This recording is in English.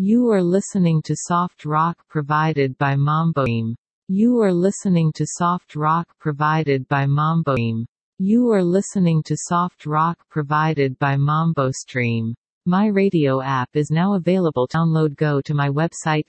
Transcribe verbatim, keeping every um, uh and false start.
You are listening to soft rock provided by Mamboim. You are listening to soft rock provided by Mamboim. You are listening to soft rock provided by Mambo Stream. My radio app is now available. Download. Go to my website